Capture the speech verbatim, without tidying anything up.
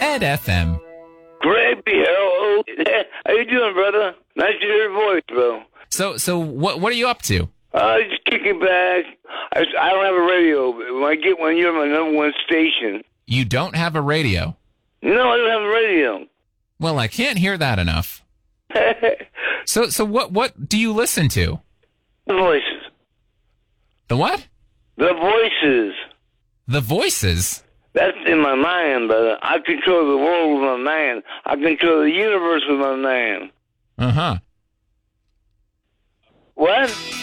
Red F M. Greg, hello. How you doing, brother? Nice to hear your voice, bro. So, so what what are you up to? Uh, just kicking back. I, I don't have a radio. But when I get one, you're my number one station. You don't have a radio? No, I don't have a radio. Well, I can't hear that enough. so, so what what do you listen to? The voices. The what? The voices. The voices? That's in my mind, brother. I control the world with my mind. I control the universe with my mind. Uh-huh. What?